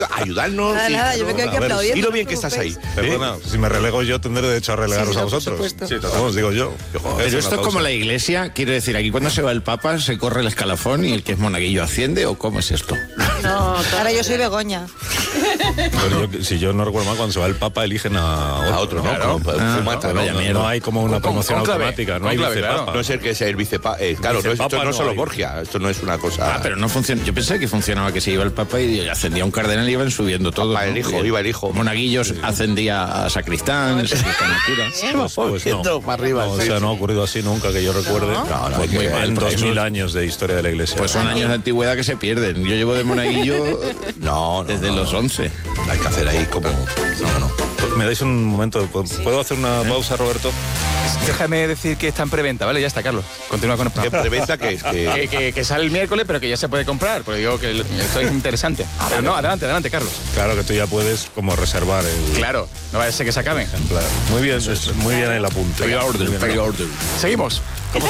ayudarnos. Nada, yo me quedo aquí aplaudiendo. Y lo bien que estás ahí. Perdona, si me relego yo, tendré derecho a relegaros a vosotros. Sí, Vamos, digo yo. Pero esto es como la iglesia, quiero decir, aquí cuando se va el Papa se corre el escalafón y el que es monaguillo asciende, ¿o cómo es esto? No, ahora yo soy Begoña. Pero si yo no recuerdo mal, cuando se va el Papa eligen a otro, ¿no? Claro, No hay como una promoción automática, no hay vicepapa. No ser que sea el vicepapa. Claro, esto no es solo Borgia, esto no es una cosa. Pero no funciona. Yo pensé que funcionaba, que se iba el Papa y ascendía un cardenal y iban subiendo todo. El hijo, iba el hijo. Monaguillos ascendía a sacristán, sacristán a cura. Pues no. Para arriba. O sea, no ha ocurrido así nunca que yo recuerde. Pues muy mal, En porque 2000 años de historia de la iglesia. Pues son años de antigüedad que se pierden. Yo llevo de monaguillo desde los 11. Hay que hacer ahí como... No. ¿Me dais un momento? ¿Puedo hacer una pausa, Roberto? Déjame decir que está en preventa, ¿vale? Ya está, Carlos. Continúa con el ¿Qué programa. preventa que es? Que sale el miércoles, pero que ya se puede comprar. Porque digo que esto es interesante. Pero no, adelante, Carlos. Claro que tú ya puedes como reservar el... Claro, no vaya a ser que se acaben. ejemplar. Muy bien, muy bien el apunte. Pre-order. Seguimos.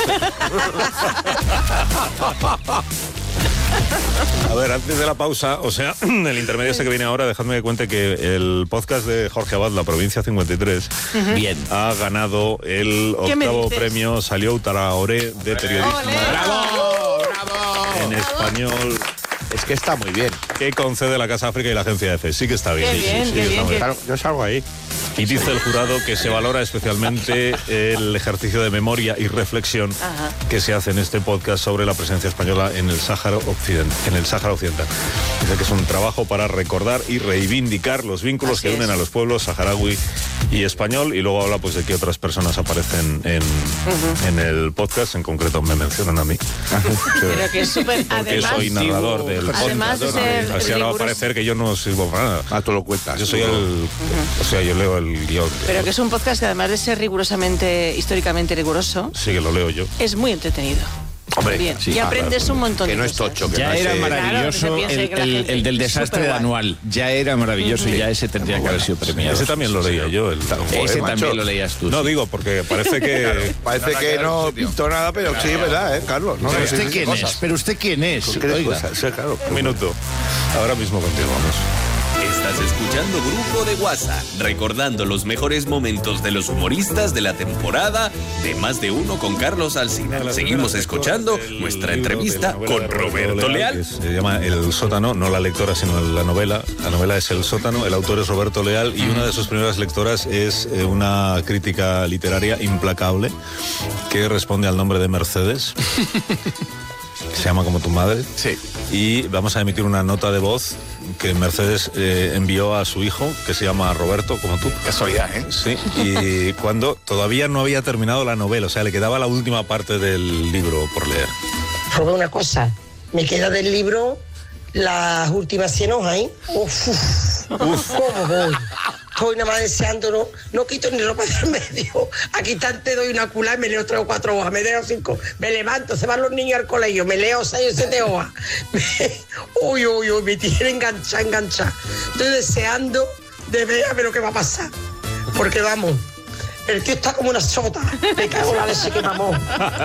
A ver, antes de la pausa, o sea, el intermedio este que viene ahora, dejadme que cuente que el podcast de Jorge Abad, La Provincia 53, Bien. ha ganado el octavo premio Salió Traoré de periodismo. ¡Bravo! En español, Es que está muy bien. que concede la Casa África y la Agencia EFE. Sí que está bien. Qué bien, sí, qué está bien, muy Claro, yo salgo ahí. Y dice el jurado que se valora especialmente el ejercicio de memoria y reflexión que se hace en este podcast sobre la presencia española en el Sáhara Occidental. Dice que es un trabajo para recordar y reivindicar los vínculos que unen a los pueblos saharaui y español, y luego habla pues de que otras personas aparecen en el podcast, en concreto me mencionan a mí. Pero que es súper... Porque soy narrador del podcast. Además de ser Así ahora va a riguroso. parecer que yo no sirvo para nada. Tú lo cuentas. Yo soy o sea, yo leo el guión. Pero que es un podcast que además de ser rigurosamente, históricamente riguroso, Sí, que lo leo yo. es muy entretenido. Hombre, Bien. sí, y aprendes un montón que de no es cosas. tocho. Que Ya no era es, maravilloso Claro, que se piense que la gente el del es desastre superguay. anual. Ya era maravilloso y ya ese tendría que haber sido premiado. Ese también lo leía yo. Ese macho. también lo leías tú. No sí. digo, porque parece que... Parece que no pintó nada, pero sí, ¿verdad, Carlos? No, ¿Pero sí, usted sí, quién cosas. es? ¿Pero usted quién es? ¿Qué Oiga. cosas? Sí, claro. Un minuto. Ahora mismo continuamos. Estás escuchando Grupo de WhatsApp, recordando los mejores momentos de los humoristas de la temporada de Más de Uno con Carlos Alsina. Seguimos escuchando nuestra entrevista con Roberto Leal. Que se llama El Sótano, no la lectora, sino la novela. La novela es El Sótano, el autor es Roberto Leal y una de sus primeras lectoras es una crítica literaria implacable que responde al nombre de Mercedes. Se llama Como tu madre. Sí. Y vamos a emitir una nota de voz que Mercedes envió a su hijo, que se llama Roberto, como tú. Casualidad, ¿eh? Sí, y cuando todavía no había terminado la novela, o sea, le quedaba la última parte del libro por leer. Robé una cosa, me queda del libro las últimas 100 hojas, ¿eh? ¿Cómo voy? Estoy nada más deseando, no quito ni ropa del medio. Aquí te doy una cula y me leo 3 o 4 hojas, me leo 5, me levanto, se van los niños al colegio, me leo 6 o 7 hojas. Uy, me tiene enganchada. Estoy deseando de ver a ver lo que va a pasar. Porque vamos, el tío está como una sota. Me cago en la leche que mamó.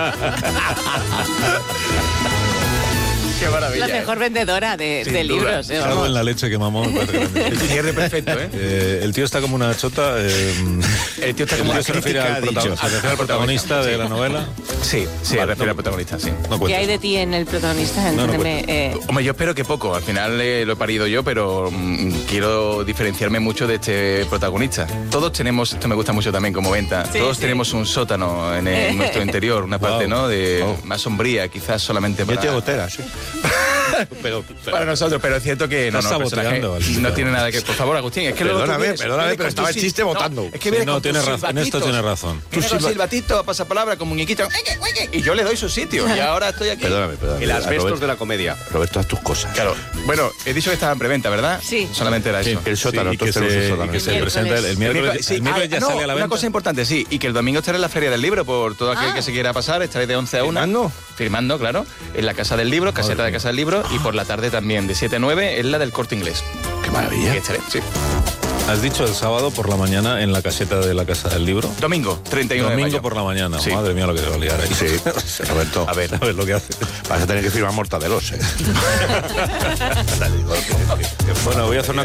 Qué maravilla. La mejor vendedora de libros. Cago Vamos. en la leche que mamó. Me parece grande. El cierre perfecto, ¿eh? El tío está como una chota. El tío está como una se refiere crítica, al, ha dicho. se refiere al protagonista de la novela. Sí, se refiere al protagonista, sí. No ¿Qué cuentes. hay de ti en el protagonista? Entiéndeme. Hombre, yo espero que poco. Al final lo he parido yo, pero quiero diferenciarme mucho de este protagonista. Todos tenemos, esto me gusta mucho también como venta, Sí, todos sí. tenemos un sótano en nuestro interior, una parte, Wow. ¿no? Más sombría, quizás solamente Yo para... tengo gotera, sí. pero Para nosotros, pero es cierto que Estás el personaje saboteando al chico. no tiene nada que... Por favor, Agustín, es que luego tú vienes pero con estaba tu el chiste votando. Es que viene no, con tiene tus razón, en esto silbatitos. tiene razón. Viene con silbatito, pasapalabra, con muñequito, y yo le doy su sitio, y ahora estoy aquí. Perdóname. El asbestos Roberto, de la comedia. Roberto, haz tus cosas. Claro, bueno, he dicho que estaba en preventa, ¿verdad? Sí. Solamente era eso. El sótano, Sí, y que entonces tenemos el sótano. se El presenta miércoles. el miércoles. Sí, El miércoles ya no, sale a la venta. una cosa importante, sí, y que el domingo estaré en la Feria del Libro por todo aquel que se quiera pasar, estaré de 11 a 1. ¿Firmando? Firmando, claro, en la Casa del Libro, caseta de Casa del Libro, y por la tarde también, de 7 a 9, en la del Corte Inglés. Qué maravilla. Que estaré, sí. Has dicho el sábado por la mañana en la caseta de la Casa del Libro. Domingo, 31 de Domingo mayo. por la mañana. Sí. Madre mía lo que se va a liar ahí. Sí, Roberto. A ver lo que hace. Vas a tener que firmar mortadelos, ¿eh? Bueno, voy a hacer una